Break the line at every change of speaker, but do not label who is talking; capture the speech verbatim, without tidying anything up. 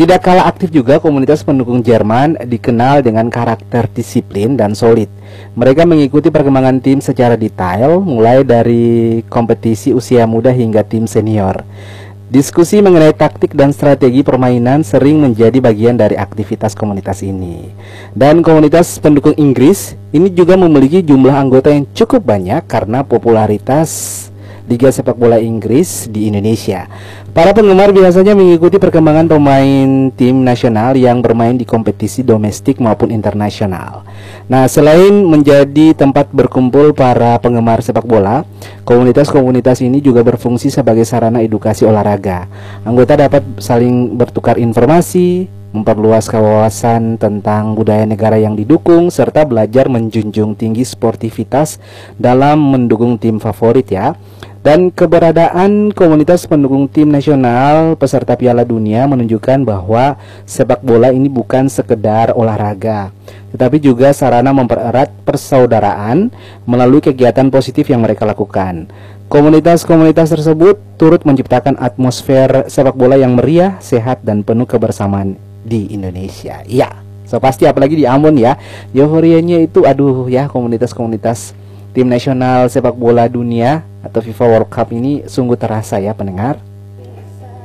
Tidak kalah aktif juga komunitas pendukung Jerman dikenal dengan karakter disiplin dan solid. Mereka mengikuti perkembangan tim secara detail, mulai dari kompetisi usia muda hingga tim senior. Diskusi mengenai taktik dan strategi permainan sering menjadi bagian dari aktivitas komunitas ini. Dan komunitas pendukung Inggris ini juga memiliki jumlah anggota yang cukup banyak karena popularitas Liga Sepak Bola Inggris di Indonesia. Para penggemar biasanya mengikuti perkembangan pemain tim nasional yang bermain di kompetisi domestik maupun internasional. Nah, selain menjadi tempat berkumpul para penggemar sepak bola, komunitas-komunitas ini juga berfungsi sebagai sarana edukasi olahraga. Anggota dapat saling bertukar informasi, memperluas kawasan tentang budaya negara yang didukung, serta belajar menjunjung tinggi sportivitas dalam mendukung tim favorit ya. Dan keberadaan komunitas pendukung tim nasional peserta Piala Dunia menunjukkan bahwa sepak bola ini bukan sekedar olahraga, tetapi juga sarana mempererat persaudaraan melalui kegiatan positif yang mereka lakukan. Komunitas-komunitas tersebut turut menciptakan atmosfer sepak bola yang meriah, sehat, dan penuh kebersamaan di Indonesia. Ya, so pasti apalagi di Ambon ya, euforianya itu aduh ya, komunitas-komunitas tim nasional sepak bola dunia atau FIFA World Cup ini sungguh terasa ya pendengar.